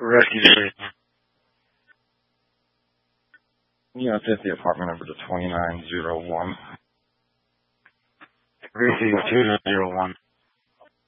Rescue 3. Unit 50, apartment number to 2901. Rescue 201.